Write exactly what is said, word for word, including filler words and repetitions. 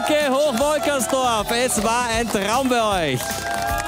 Danke, Hochwolkersdorf. Es war ein Traum bei euch.